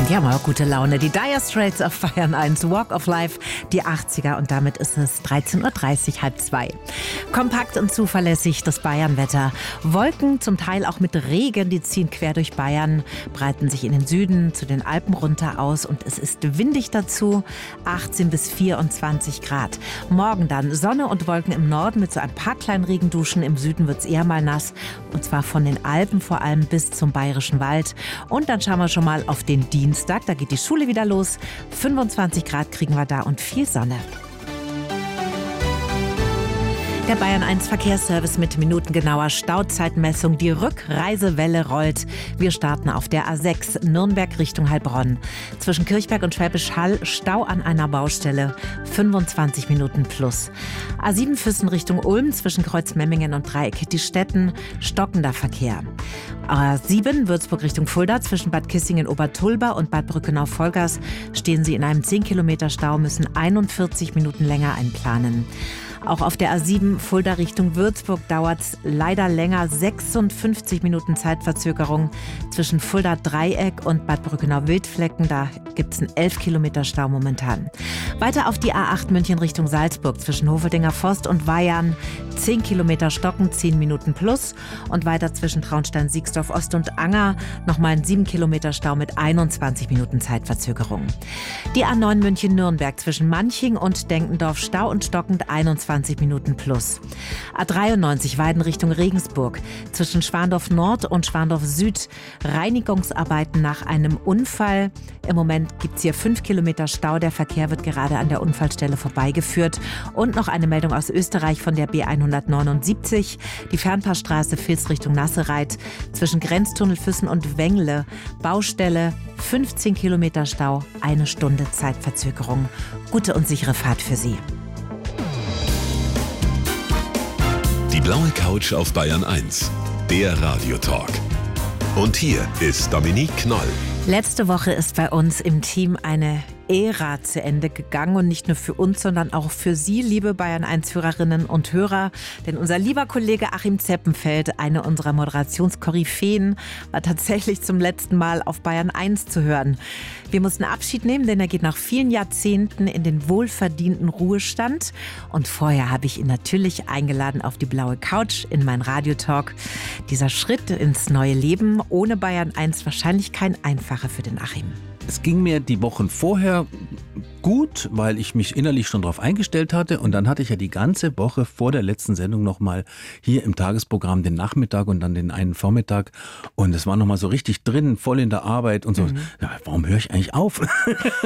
Die haben auch gute Laune. Die Dire Straits auf Bayern 1, Walk of Life, die 80er. Und damit ist es 13.30 Uhr, 13:30. Kompakt und zuverlässig das Bayernwetter. Wolken, zum Teil auch mit Regen, die ziehen quer durch Bayern, breiten sich in den Süden zu den Alpen runter aus. Und es ist windig dazu, 18 bis 24 Grad. Morgen dann Sonne und Wolken im Norden mit so ein paar kleinen Regenduschen. Im Süden wird es eher mal nass. Und zwar von den Alpen vor allem bis zum Bayerischen Wald. Und dann schauen wir schon mal auf den Dienstag. Da geht die Schule wieder los. 25 Grad kriegen wir da und viel Sonne. Der Bayern 1 Verkehrsservice mit minutengenauer Stauzeitmessung. Die Rückreisewelle rollt. Wir starten auf der A6 Nürnberg Richtung Heilbronn. Zwischen Kirchberg und Schwäbisch Hall Stau an einer Baustelle. 25 Minuten plus. A7 Füssen Richtung Ulm zwischen Kreuzmemmingen und Dreieck Hittistetten. Stockender Verkehr. A7 Würzburg Richtung Fulda zwischen Bad Kissingen-Obertulba und Bad Brückenau-Vollgas stehen Sie in einem 10 Kilometer Stau, müssen 41 Minuten länger einplanen. Auch auf der A7 Fulda Richtung Würzburg dauert es leider länger, 56 Minuten Zeitverzögerung zwischen Fulda Dreieck und Bad Brückenau-Wildflecken. Da gibt es einen 11 Kilometer Stau momentan. Weiter auf die A8 München Richtung Salzburg zwischen Hofeldinger Forst und Weyarn. 10 Kilometer Stocken, 10 Minuten plus. Und weiter zwischen Traunstein-Siegsdorf Ost und Anger nochmal ein 7 Kilometer Stau mit 21 Minuten Zeitverzögerung. Die A9 München-Nürnberg zwischen Manching und Denkendorf Stau und stockend 21 Minuten plus. A93 Weiden Richtung Regensburg zwischen Schwandorf Nord und Schwandorf Süd. Reinigungsarbeiten nach einem Unfall. Im Moment gibt es hier 5 Kilometer Stau. Der Verkehr wird gerade an der Unfallstelle vorbeigeführt. Und noch eine Meldung aus Österreich von der B179. Die Fernpassstraße Vils Richtung Nassereit zwischen Grenztunnel Füssen und Wengle. Baustelle, 15 Kilometer Stau, 1 Stunde Zeitverzögerung. Gute und sichere Fahrt für Sie. Die blaue Couch auf Bayern 1, der Radiotalk. Und hier ist Dominique Knoll. Letzte Woche ist bei uns im Team eine Ära zu Ende gegangen und nicht nur für uns, sondern auch für Sie, liebe Bayern 1-Hörerinnen und Hörer. Denn unser lieber Kollege Achim Zeppenfeld, eine unserer Moderationskoryphäen, war tatsächlich zum letzten Mal auf Bayern 1 zu hören. Wir mussten Abschied nehmen, denn er geht nach vielen Jahrzehnten in den wohlverdienten Ruhestand. Und vorher habe ich ihn natürlich eingeladen auf die blaue Couch in meinen Radiotalk. Dieser Schritt ins neue Leben ohne Bayern 1 wahrscheinlich kein einfacher für den Achim. Es ging mir die Wochen vorher gut, weil ich mich innerlich schon darauf eingestellt hatte. Und dann hatte ich ja die ganze Woche vor der letzten Sendung nochmal hier im Tagesprogramm den Nachmittag und dann den einen Vormittag. Und es war nochmal so richtig drin, voll in der Arbeit und so. Ja, warum höre ich eigentlich auf?